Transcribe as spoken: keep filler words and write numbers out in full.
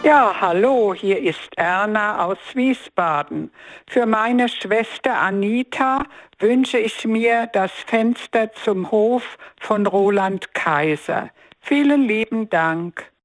Ja, hallo, hier ist Erna aus Wiesbaden. Für meine Schwester Anita wünsche ich mir das Fenster zum Hof von Roland Kaiser. Vielen lieben Dank.